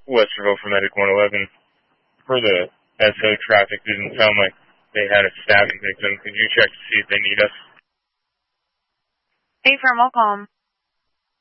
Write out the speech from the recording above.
Westerville for Medic 111. For the SO traffic, didn't sound like they had a stabbing victim. Could you check to see if they need us? Affirm, I'll call 'em.